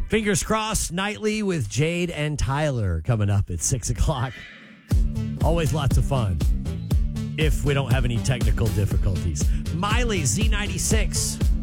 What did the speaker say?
Fingers crossed, nightly with Jade and Tyler coming up at 6 o'clock. Always lots of fun if we don't have any technical difficulties. Miley, Z96.